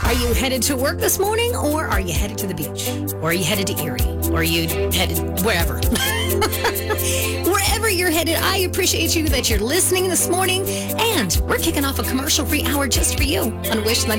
Are you headed to work this morning, or are you headed to the beach? Or are you headed to Erie? Or are you headed wherever? Wherever you're headed, I appreciate you that you're listening this morning. And we're kicking off a commercial-free hour just for you on Wish 95.5.